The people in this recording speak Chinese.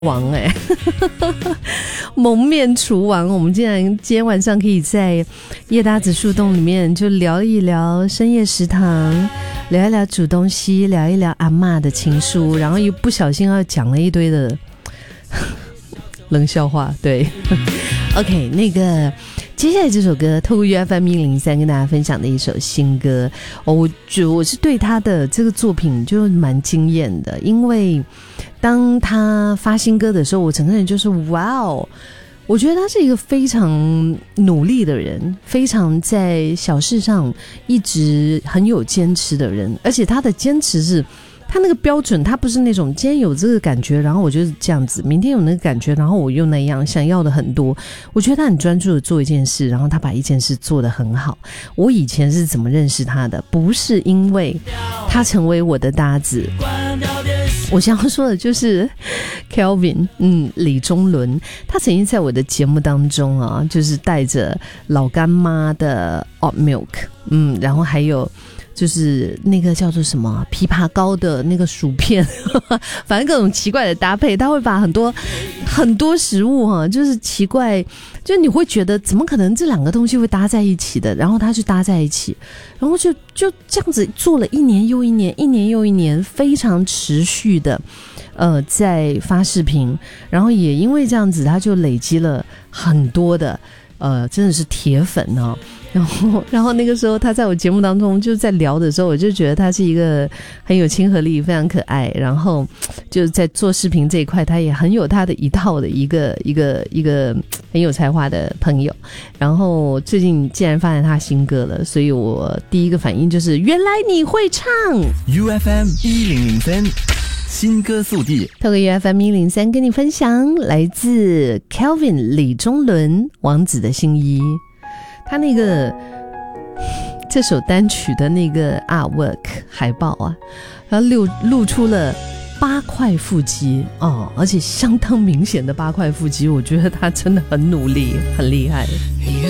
王蒙面厨王，我们竟然今天晚上可以在叶搭子树洞里面就聊一聊深夜食堂，聊一聊煮东西，聊一聊阿嬷的情书，然后又不小心要讲了一堆的冷笑话。对OK， 那个接下来这首歌透过 UFM103 跟大家分享的一首新歌，我是对他的这个作品就蛮惊艳的，因为当他发新歌的时候，我整个人就是哇哦，我觉得他是一个非常努力的人，非常在小事上一直很有坚持的人，而且他的坚持是他那个标准，他不是那种今天有这个感觉然后我就是这样子，明天有那个感觉然后我又那样，想要的很多。我觉得他很专注的做一件事，然后他把一件事做得很好。我以前是怎么认识他的？不是因为他成为我的搭子，我想要说的就是 Kelvin 李宗伦，他曾经在我的节目当中啊，就是带着老干妈的 oat milk 然后还有就是那个叫做什么枇杷膏的那个薯片反正各种奇怪的搭配，他会把很多食物就是奇怪，就你会觉得怎么可能这两个东西会搭在一起的，然后他就搭在一起，然后就这样子做了一年又一年，一年又一年，非常持续的在发视频，然后也因为这样子他就累积了很多的真的是铁粉哦。然后那个时候他在我节目当中就在聊的时候，我就觉得他是一个很有亲和力，非常可爱，然后就在做视频这一块他也很有他的一套的一个很有才华的朋友。然后最近竟然发现他新歌了，所以我第一个反应就是原来你会唱 UFM1003新歌速递， 透过 UFM103 跟你分享来自 Kelvin 李宗伦王子的新衣。他那个这首单曲的那个 artwork 海报啊，然后露出了8块腹肌而且相当明显的8块腹肌，我觉得他真的很努力，很厉害。